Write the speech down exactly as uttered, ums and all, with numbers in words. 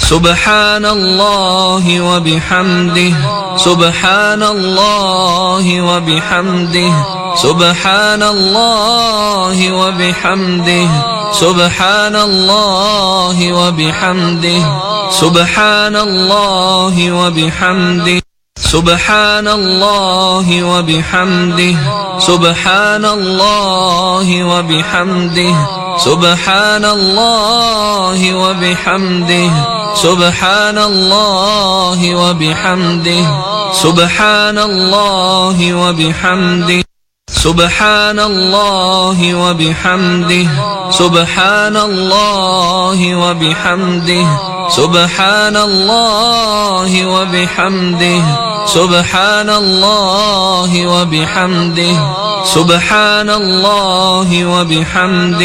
سبحان الله وبحمده سبحان الله وبحمده سبحان الله وبحمده سبحان الله وبحمده سبحان الله وبحمده سبحان الله وبحمده سبحان الله وبحمده سبحان الله وبحمده سبحان الله وبحمده سبحان الله وبحمده سبحان الله وبحمده سبحان الله وبحمده سبحان الله وبحمده سبحان الله وبحمده سبحان الله وبحمده